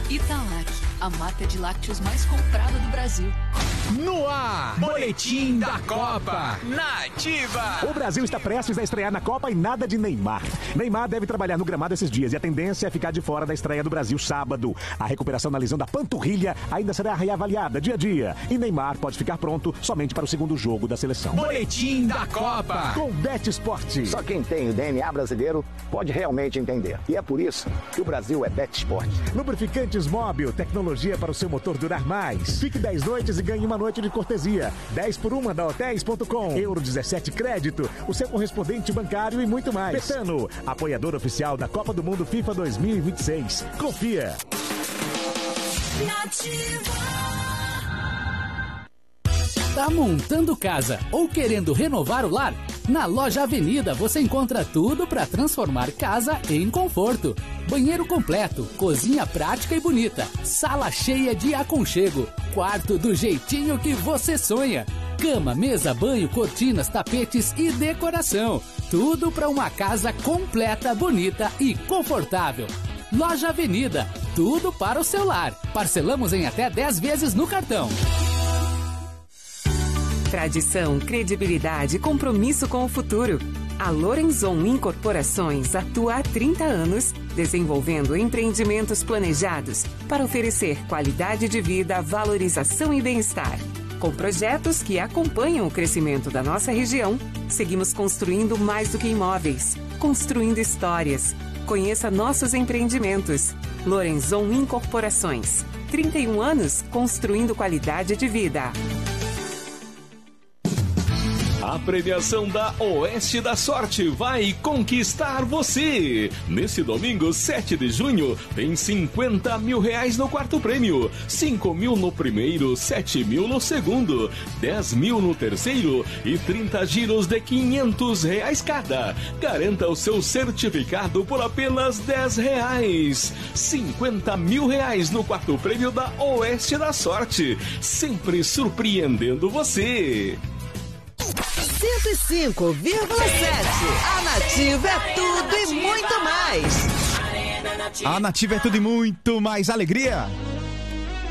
Italac, a marca de lácteos mais comprada do Brasil. No ar, Boletim da Copa, na Ativa. O Brasil está prestes a estrear na Copa e nada de Neymar. Neymar deve trabalhar no gramado esses dias e a tendência é ficar de fora da estreia do Brasil sábado. A recuperação na lesão da panturrilha ainda será reavaliada dia a dia. E Neymar pode ficar pronto somente para o segundo jogo da seleção. Boletim da Copa com Bet Sport. Só quem tem o DNA brasileiro pode realmente entender. E é por isso que o Brasil é Bet Sport. Lubrificantes Móbil, tecnologia para o seu motor durar mais. Fique 10 noites e ganhe uma noite de cortesia. 10 por 1 da Hotéis.com. Euro 17 crédito, o seu correspondente bancário e muito mais. Betano, apoiador oficial da Copa do Mundo FIFA 2026. Confia. Tá montando casa ou querendo renovar o lar? Na Loja Avenida você encontra tudo para transformar casa em conforto. Banheiro completo, cozinha prática e bonita, sala cheia de aconchego, quarto do jeitinho que você sonha. Cama, mesa, banho, cortinas, tapetes e decoração. Tudo para uma casa completa, bonita e confortável. Loja Avenida, tudo para o seu lar. Parcelamos em até 10 vezes no cartão. Tradição, credibilidade e compromisso com o futuro. A Lorenzon Incorporações atua há 30 anos, desenvolvendo empreendimentos planejados para oferecer qualidade de vida, valorização e bem-estar. Com projetos que acompanham o crescimento da nossa região, seguimos construindo mais do que imóveis, construindo histórias. Conheça nossos empreendimentos. Lorenzon Incorporações. 31 anos construindo qualidade de vida. A premiação da Oeste da Sorte vai conquistar você. Nesse domingo, 7 de junho, tem 50 mil reais no quarto prêmio, 5 mil no primeiro, 7 mil no segundo, 10 mil no terceiro e 30 giros de 500 reais cada. Garanta o seu certificado por apenas 10 reais. 50 mil reais no quarto prêmio da Oeste da Sorte. Sempre surpreendendo você. 105,7. A Nativa é tudo e muito mais. A Nativa é tudo e muito mais alegria.